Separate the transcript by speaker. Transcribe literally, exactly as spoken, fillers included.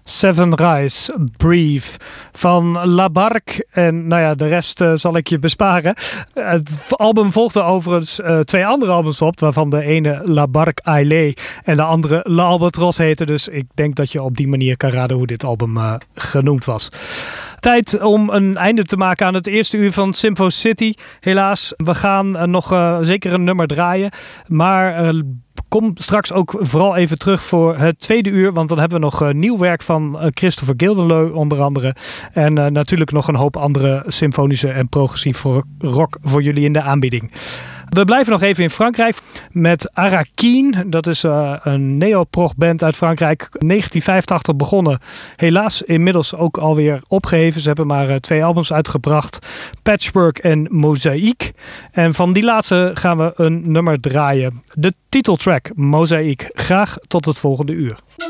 Speaker 1: Seven Rise, Brief van La Barque. En nou ja, de rest uh, zal ik je besparen. Het album volgde overigens uh, twee andere albums op, waarvan de ene La Barque Ailée en de andere L'Albatros heette. Dus ik denk dat je op die manier kan raden hoe dit album uh, genoemd was. Tijd om een einde te maken aan het eerste uur van Symfo City. Helaas, we gaan uh, nog uh, zeker een nummer draaien. Maar uh, kom straks ook vooral even terug voor het tweede uur. Want dan hebben we nog uh, nieuw werk van uh, Christopher Gildenleu onder andere. En uh, natuurlijk nog een hoop andere symfonische en progressieve rock voor jullie in de aanbieding. We blijven nog even in Frankrijk met Arakeen. Dat is uh, een neoprog-band uit Frankrijk. negentien vijfentachtig begonnen. Helaas inmiddels ook alweer opgeheven. Ze hebben maar uh, twee albums uitgebracht. Patchwork en Mozaïek. En van die laatste gaan we een nummer draaien. De titeltrack Mozaïek. Graag tot het volgende uur.